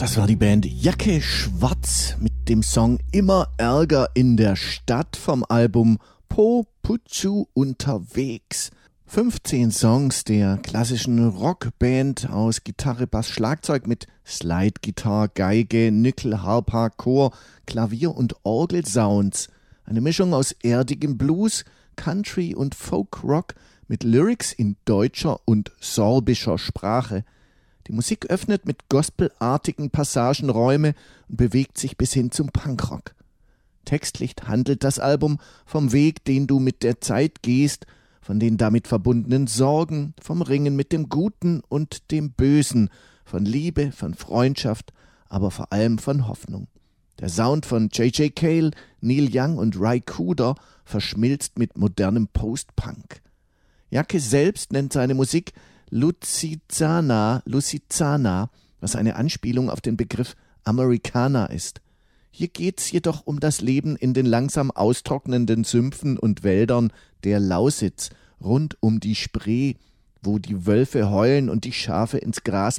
Das war die Band Jacke Schwarz mit dem Song Immer Ärger in der Stadt vom Album Po Putschu unterwegs. 15 Songs der klassischen Rockband aus Gitarre, Bass, Schlagzeug mit Slide-Gitarre, Geige, Nickel, Harpa, Chor, Klavier und Orgelsounds. Eine Mischung aus erdigem Blues, Country und Folk-Rock mit Lyrics in deutscher und sorbischer Sprache. Die Musik öffnet mit gospelartigen Passagen Räume und bewegt sich bis hin zum Punkrock. Textlich handelt das Album vom Weg, den du mit der Zeit gehst, von den damit verbundenen Sorgen, vom Ringen mit dem Guten und dem Bösen, von Liebe, von Freundschaft, aber vor allem von Hoffnung. Der Sound von J.J. Cale, Neil Young und Ry Cooder verschmilzt mit modernem Post-Punk. Jacke selbst nennt seine Musik Lusitana, was eine Anspielung auf den Begriff Americana ist. Hier geht's jedoch um das Leben in den langsam austrocknenden Sümpfen und Wäldern der Lausitz, rund um die Spree, wo die Wölfe heulen und die Schafe ins Gras